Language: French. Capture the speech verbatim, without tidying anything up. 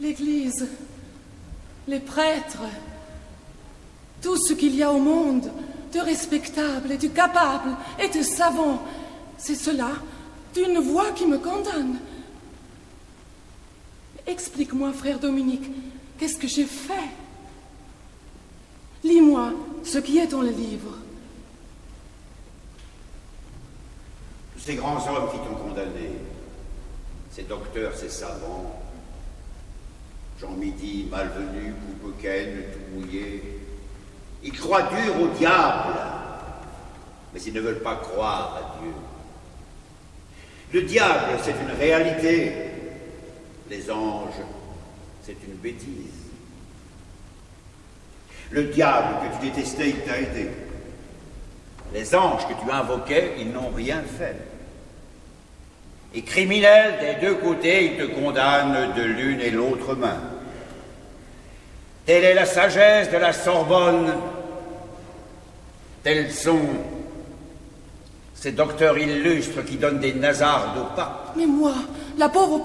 L'Église, les prêtres, tout ce qu'il y a au monde de respectable et de capable et de savant, c'est cela d'une voix qui me condamne. Explique-moi, frère Dominique, qu'est-ce que j'ai fait? Lis-moi ce qui est dans le livre. Ces grands hommes qui t'ont condamné, ces docteurs, ces savants, Jean Midi, malvenu, Poupequenne, tout mouillé, ils croient dur au diable, mais ils ne veulent pas croire à Dieu. Le diable, c'est une réalité. Les anges, c'est une bêtise. Le diable que tu détestais, il t'a aidé. Les anges que tu invoquais, ils n'ont rien fait. Et criminel des deux côtés, ils te condamnent de l'une et l'autre main. Telle est la sagesse de la Sorbonne. Tels sont ces docteurs illustres qui donnent des nasardes au pape. Mais moi, la pauvre